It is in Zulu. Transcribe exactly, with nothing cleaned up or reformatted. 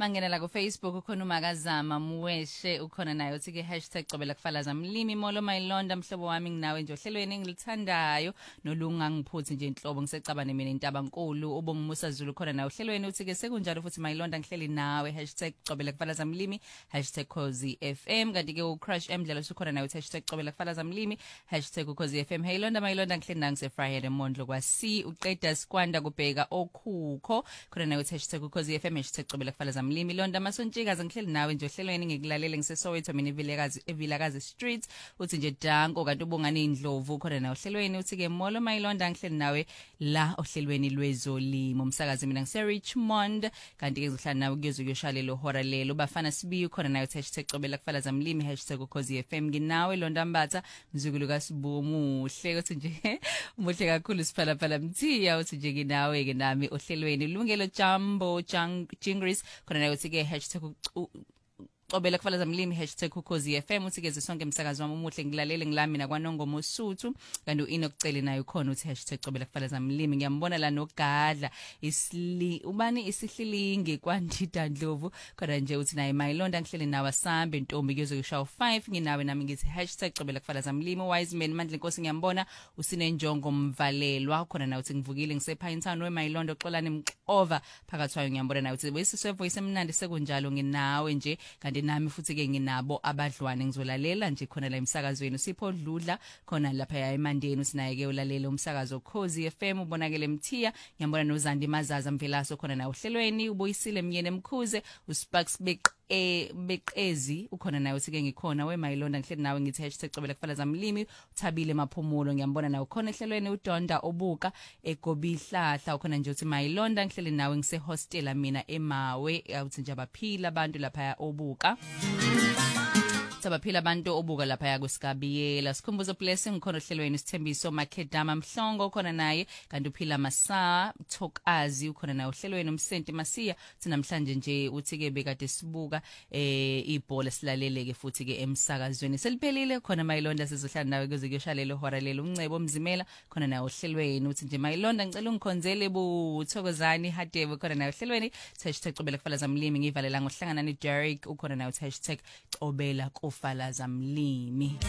Mangenela ku Facebook ukhona uMakazama Mweshe ukhona naye uthi ke hashtag cobela kufalaza mlimi molo mayilonda mhlobo wami nginawe nje ohlelweni engilithandayo nolungangiphuthi nje inhlobo ngisecabane mina intabankulu ubongimusa Zulu khona naye ohlelweni uthi ke sekunjalo futhi mayilonda ngihleli nawe hashtag cobela kufalaza mlimi hashtag Khosi F M kanti ke uCrush Emdlalo ukhona naye uthi hashtag cobela kufalaza mlimi hashtag Khosi F M hayilonda mayilonda ngihleli nangu se Friday Mondlo kwa C uqeda sikwanda kubheka okhukho khona naye uthi hashtag Khosi F M hashtag cobela kufalaza mlimi londa masontshikazi ngihleli nawe nje ohlelweni ngikulalele ngiseSoweto mina evilakazi evilakazi street uthi nje danko kanti ubungane indlovu khona nawe ohlelweni uthi ke molo mayilonda ngihleli nawe la ohlelweni lwezolimo umsakazi mina ngise Richmond kanti ke ngihlala nawe kuyoze kuyoshalela hora lelo bafana sibiyo khona nawe hashtag cobela kufalaza mlimi hashtag Khosi F M nginawe londa mbatha mzukulu kaSibu muhle uthi nje muhle kakhulu siphala phala mthiya uthi nje nginawe ke nami ohlelweni lungelo Jambo Jingris khona naye uthi ke hashtag cobela kufalaza mlimi hashtag Khosi F M uthi ke sonke umsakazi wami umuhle ngilalele ngilami na kwaNongomo Mosuthu kanti uInokucele naye ukhona uthi hashtag cobela kufalaza mlimi ngiyambona la noGadla isli ubani isihlilinge kwandida Ndlovu kodwa nje uthi naye mayilonda ngihlele nawe sambe intombi kuyoze kushaw five nginawe nami ngithi hashtag cobela kufalaza mlimi wise man mandla inkosi ngiyambona usinenjongo mvalelwa khona nawe uthi ngivukile ngisepine town wemayilonda oxolani mxova phakathi kwayo ngiyambona nawe uthi wesiswe voice emnandi sekunjalo nginawe nje kanti nami futhi ke nginabo abadlwane ngizolalela nje khona la emsakazweni Sipho Dludla khona lapha eMandeni usinaye ke ulalela umsakazo Khosi F M ubonakele Mthiya ngiyambona noZandi Mazaza Mvelaso khona na uhlelweni ubuyisile Myene Mkhuze uSparks Beq eh beqezi ukhona nawe uthi ke ngikhona wemayilonda ngihleli nawe ngithi hashtag cobela kufalaza mlimi uthabile maphumulo ngiyambona nawe khona ehlelweni uDonda obuka eGobihlahla ukhona nje uthi mayilonda ngihleli nawe ngise hostel mina eMawe uthi nje abaphila abantu lapha obuka sabaphila abantu obuka lapha ya kuSikabiyela sikhumbuzo blessing khona ohlelweni Sithembiso Makedama Mhlongo khona naye kanti uphila Masa Thokazi ukhona naye ohlelweni uMsenti Masiya uthi namhlanje nje uthi ke bekade sibuka eh ibhola silaleleke futhi ke emsakazweni seliphelile khona mayilonda sizohlala nawe kuze kuyoshalela hora lelo uNcebo Mzimela khona naye ohlelweni uthi nje mayilonda ngicela ungikhonzele buThokozani Hadebe khona naye ohlelweni hashtag cobela kufalaza mlimi ngivalela ngohlangana neDerek ukhona naye hashtag cobela kufalaza mlimi